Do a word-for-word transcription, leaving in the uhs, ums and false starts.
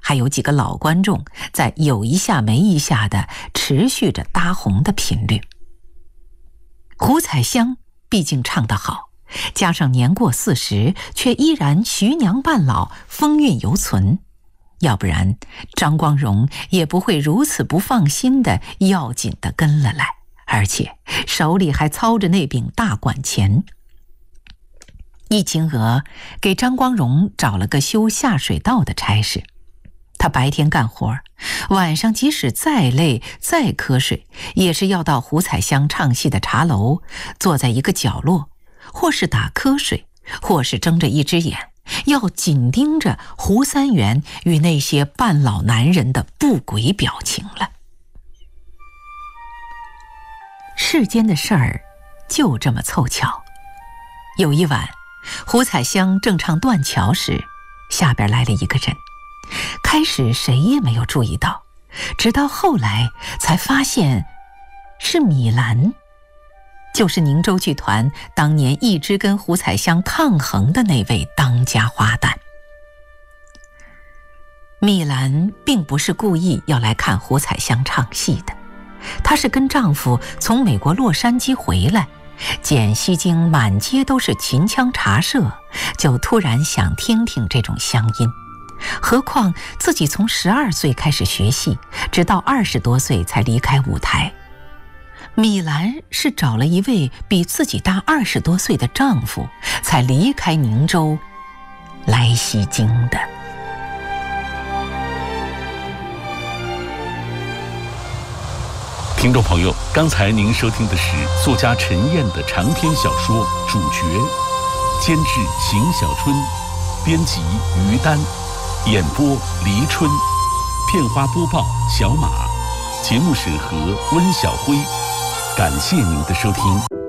还有几个老观众在有一下没一下的持续着搭红的频率。胡彩香毕竟唱得好，加上年过四十却依然徐娘半老，风韵犹存，要不然张光荣也不会如此不放心的要紧的跟了来，而且手里还操着那柄大管钳。易秦娥给张光荣找了个修下水道的差事，他白天干活，晚上即使再累再瞌睡，也是要到胡彩香唱戏的茶楼，坐在一个角落，或是打瞌睡，或是睁着一只眼，要紧盯着胡三元与那些半老男人的不轨表情了。世间的事儿就这么凑巧，有一晚胡彩香正唱断桥时，下边来了一个人，开始谁也没有注意到，直到后来才发现是米兰，就是宁州剧团当年一直跟胡彩香抗衡的那位当家花旦。米兰并不是故意要来看胡彩香唱戏的，她是跟丈夫从美国洛杉矶回来，见西京满街都是秦腔茶社，就突然想听听这种乡音。何况自己从十二岁开始学戏，直到二十多岁才离开舞台。米兰是找了一位比自己大二十多岁的丈夫，才离开宁州来西京的。 听众朋友，刚才您收听的是作家陈燕的长篇小说《主角》，监制邢小春，编辑于丹，演播黎春，片花播报小马，节目审核温小辉。感谢您的收听。